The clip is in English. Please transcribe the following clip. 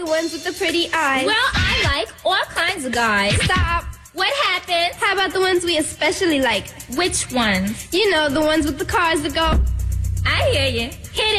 the ones with the pretty eyes. Well, I like all kinds of guys. Stop. What happened? How about the ones we especially like? Which ones? You know, the ones with the cars that go. I hear you. Hit it.